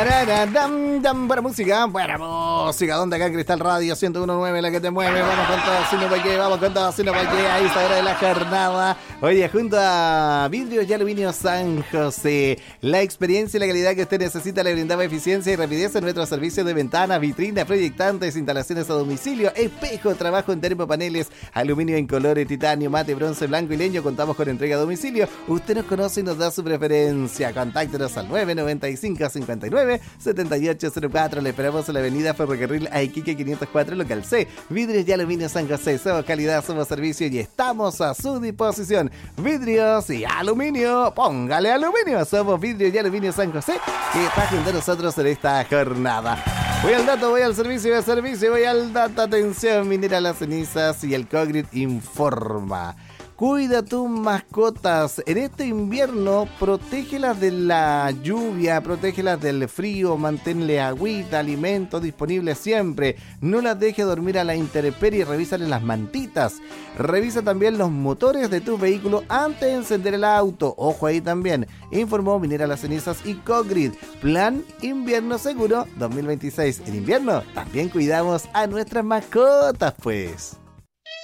Buena música, donde acá en Cristal Radio 101.9, la que te mueve. Vamos con todo, sino para qué, vamos con todo, sino para qué. A esta hora de la jornada. Oye, junto a Vidrios y Aluminio San José, la experiencia y la calidad que usted necesita le brindaba eficiencia y rapidez en nuestro servicio de ventanas, vitrinas, proyectantes, instalaciones a domicilio, espejo, trabajo en termopaneles, aluminio en colores, titanio, mate, bronce, blanco y leño. Contamos con entrega a domicilio. Usted nos conoce y nos da su preferencia. Contáctenos al 995 59 7804. Le esperamos en la avenida Ferrocarril a Iquique 504, local C. Vidrios y Aluminio San José. Somos calidad, somos servicio y estamos a su disposición. Vidrios y aluminio, póngale aluminio. Somos Vidrios y Aluminio San José, que está junto a nosotros en esta jornada. Voy al dato, voy al servicio, voy al dato. Atención, Minera Las Cenizas y el Cogrid informa. Cuida tus mascotas. En este invierno, protégelas de la lluvia, protégelas del frío, manténle agüita, alimentos disponibles siempre. No las dejes dormir a la intemperie y revísale las mantitas. Revisa también los motores de tu vehículo antes de encender el auto. Ojo ahí también. Informó Minera Las Cenizas y Cogrid. Plan Invierno Seguro 2026. En invierno también cuidamos a nuestras mascotas, pues.